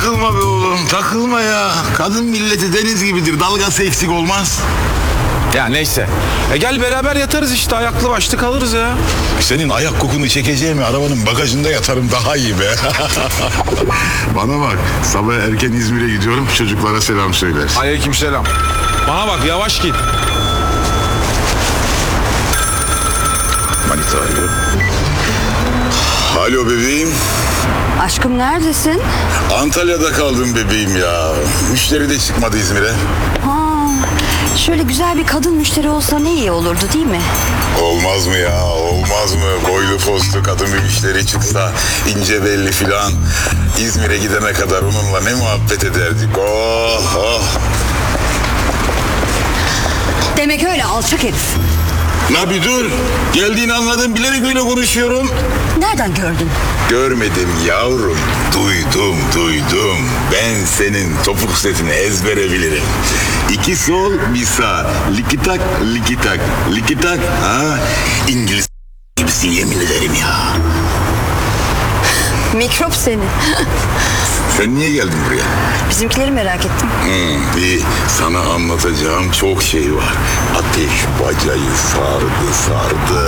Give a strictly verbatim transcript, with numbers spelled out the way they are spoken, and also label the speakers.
Speaker 1: takılma be oğlum, takılma ya. Kadın milleti deniz gibidir, dalgası eksik olmaz.
Speaker 2: Ya neyse. E gel beraber yatarız işte, ayaklı başlı kalırız ya.
Speaker 1: Senin ayak kokunu çekeceğimi arabanın bagajında yatarım daha iyi be. Bana bak, sabah erken İzmir'e gidiyorum, çocuklara selam söyler.
Speaker 2: Aleykümselam. Bana bak, yavaş git.
Speaker 1: Manita arıyor. Alo bebeğim.
Speaker 3: Aşkım neredesin?
Speaker 1: Antalya'da kaldım bebeğim ya. Müşteri de çıkmadı İzmir'e.
Speaker 3: Ha, şöyle güzel bir kadın müşteri olsa ne iyi olurdu değil mi?
Speaker 1: Olmaz mı ya, olmaz mı? Boylu postlu kadın bir müşteri çıksa, ince belli filan. İzmir'e gidene kadar onunla ne muhabbet ederdik. Oh oh.
Speaker 3: Demek öyle alçak herif.
Speaker 1: La bir dur. Geldiğini anladım, bilerek öyle konuşuyorum.
Speaker 3: Nereden gördün?
Speaker 1: Görmedim yavrum. Duydum, duydum. Ben senin topuk setini ezbere bilirim. İki sol, bir sağ. Likitak, likitak, likitak. Ha? İngiliz gibisin yemin ederim ya.
Speaker 3: Mikrop seni.
Speaker 1: Sen niye geldin buraya?
Speaker 3: Bizimkileri merak ettim.
Speaker 1: Hmm, bir sana anlatacağım çok şey var. Ateş bacayı sardı sardı.